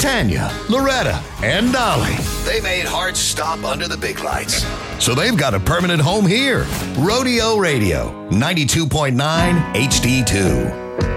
Tanya, Loretta, and Dolly. They made Hearts stop under the big lights. So they've got a permanent home here. Rodeo Radio, 92.9 HD2.